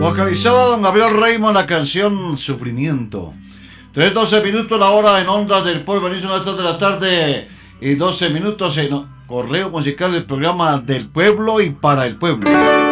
Vocalizaba don Gabriel Raymond la canción Sufrimiento. 3:12 minutos la hora en Ondas del Pueblo. Venimos a las 3 de la tarde y 12 minutos en correo musical del programa del pueblo y para el pueblo.